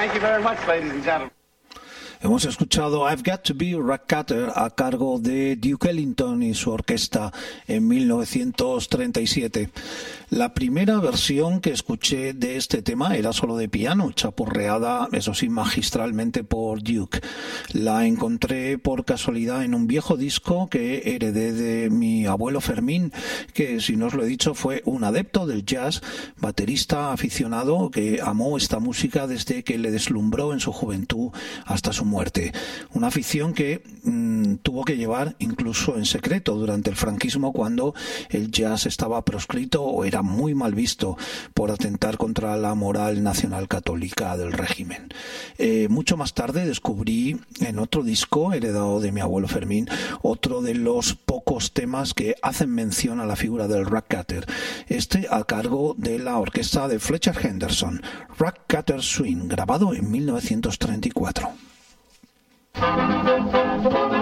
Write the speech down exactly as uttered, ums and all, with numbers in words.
Thank you very much, ladies and gentlemen. Hemos escuchado I've Got to Be Ratcatter a cargo de Duke Ellington y su orquesta en mil novecientos treinta y siete. La primera versión que escuché de este tema era solo de piano, chapurreada, eso sí, magistralmente por Duke. La encontré por casualidad en un viejo disco que heredé de mi abuelo Fermín, que, si no os lo he dicho, fue un adepto del jazz, baterista aficionado que amó esta música desde que le deslumbró en su juventud hasta su muerte. Una afición que mmm, tuvo que llevar incluso en secreto durante el franquismo, cuando el jazz estaba proscrito o era muy mal visto por atentar contra la moral nacional católica del régimen. Eh, mucho más tarde descubrí en otro disco heredado de mi abuelo Fermín otro de los pocos temas que hacen mención a la figura del Ratcatter, este a cargo de la orquesta de Fletcher Henderson, Ratcatter Swing, grabado en mil novecientos treinta y cuatro.